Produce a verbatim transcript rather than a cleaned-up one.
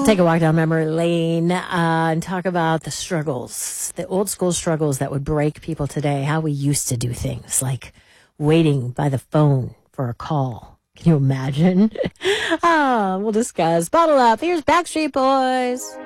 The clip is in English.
take a walk down memory lane uh, and talk about the struggles, the old school struggles that would break people today, how we used to do things, like waiting by the phone for a call. Can you imagine? Ah, we'll discuss. Bottle up. Here's Backstreet Boys.